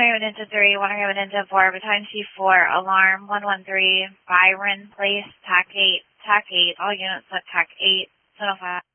Haven into 3, 1 Haven into 4, battalion C4, alarm 113, Byron Place, TAC 8, all units at TAC 8, 705.